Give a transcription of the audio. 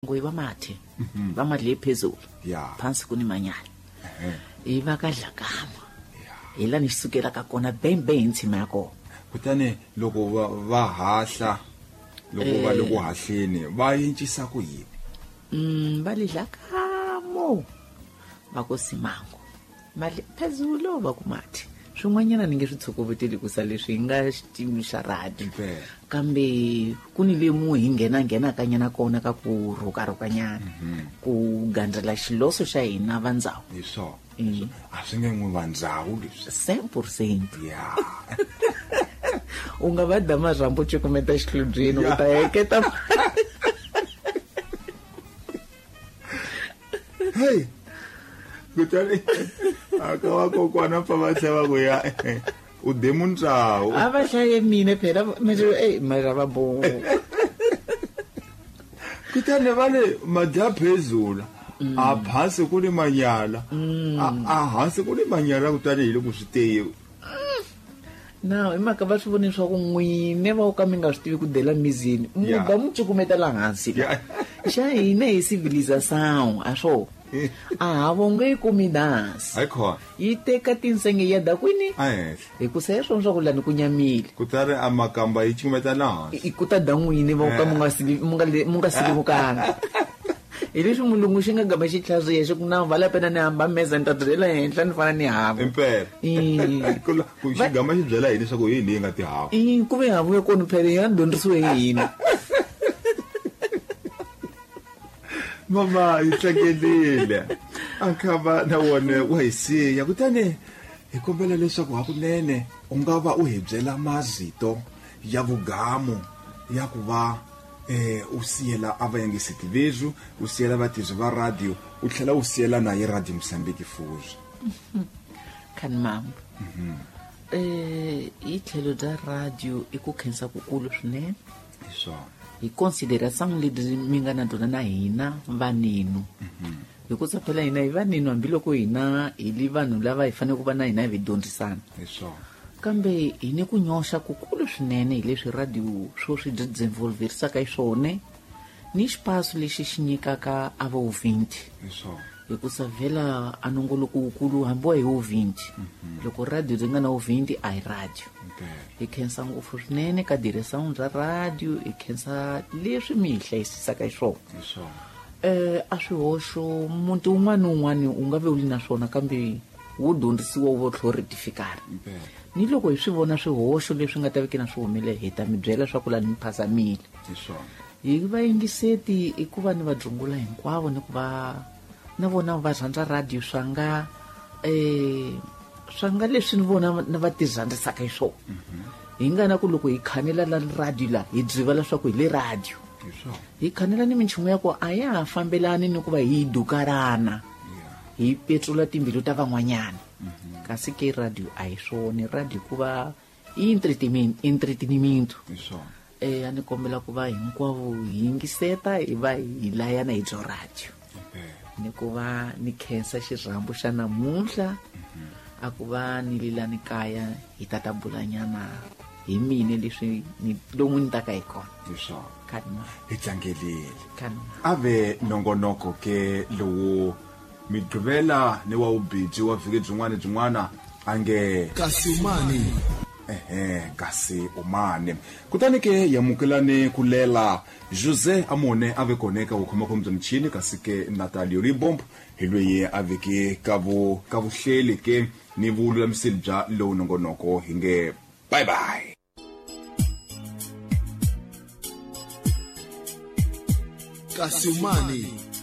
ngoyibamathe bamadle ephezulu phansi kunimanyala ivakadla kama ila nisukela ka kona bembe intsima yako kutani loko va hahla loko hahleni va yintshisa ku yini balidla kamo bakosimango madle phezulu bakumathi swin'wanyana ni nge swi tshokovoteli ku sa leswi hi nga xitimi xa radio kambe ku ni lemu hi nghena ka nyana kona ka ku rhukarhukanyana ku gandrela xiloso xa hina va ndhawu hi so a swi nge n'wi va ndhawu leswi 100% u nga va da marhambu cukumeta xihlubyeni u ta heketa hey kutani aka wa kokwana pa va tlhela ku ya u demuntawo a va hlaye mine phela mara va bo kutani vale madya phezula a phasi ku ni manyala a hansi ku ni manyala kutani hi loko swi teye na i mhaka va swi voni swa ku n'wine va ka mi nga swi tivi ku dela mizini muba mu cukumeta la hansi xa hina hi civilization a swo a vonge yi kumi dansi yi teka tinsenge ya da kwini hi ku se swona swa ku lani ku nyamile kutani a makamba yi cukumeta la hansi ku ta da n'wini va ka mu nga silivukanga hi leswi mulungu xi nga gama xi tlhariha xi ku na vala pena ni hamba meza ni ta byela henhla ni fana ni hava impela ku xi gama xi byela hi leswaku hi leyi nga ti hava ku ve havu ya kona phela ya dyondzisiwe hi hina mama hi tsakelile a khava na wona wa hi siya kutani hi kombela leswaku hakunene u nga va u hi byela mazito ya vugamu ya ku va u siyela avayingiseti vezu u siyela vatirhi va radio u tlhela u siyela na hi Radio Mozambique futhi khani mama hi tlhelo bya radio i ku khensa kukulu swinene hi consideração leti mi nga na tona na hina vaninu hi ku tsapela hina hi vaninu hambiloko hina hi li vanhu lava hi fanele ku va na hina hi dyondzisana kambe hi ni ku nyoxa kukulu swinene hi leswi radio swo swi desenvolverisaka hi swone ni xipaso lexi xi nyikaka a va ouvinti hi ku savhela anongoloko wukulu hambiwa hi ouvinti loko radio ri nga na ouvinti a hi radio hi khensa ngopfu swinene ka direção bya radio hi khensa leswi mi hi hlayisisaka hi swona a swihoxo muti wun'wana ni wun'wana u nga veli na swona kambe wu dyondzisiwa wu tlhoritifikara ni loko hi swi vona swihoxo leswi nga ta veki na swi humele hi ta mi byela swa ku la ni phasamile hi vayingiseti i ku va ni va dlungula hinkwavo ni ku va na vona va rhandza radio swa nga leswi ni vona na va tirhandzisaka hi swona hi nga na ku loko hi khanela la radio la hi driva leswaku hi le radio hi khanela ni minchumu ya ku a ya ha fambelani ni ku va hi dukarana hi petrula timbilu ta van'wanyana kasi ke radio a hi swona radio ku va i entretenimento a ni kombela ku va hinkwavo hi yingiseta hi va hi layana hi byo radio ni ku va ni khensa xirhambo xa namuntlha a ku va ni lilani kaya hi tatabulanyana hi mine leswi lomu ni taka hi kona hi tlangelile ave nongonoko ke lowu mi gqibela ni wa ubiji wa vhiki byin'wana ange kasi umane kutani ke yamukelane kulela Jose Amone ave koneka u khoma khomza mchini kasi ke Natalie Ribomb hilwe ave ke kavuhleli ke ni vululamiseli bya lowu nongonoko hinge bye bye Kasumani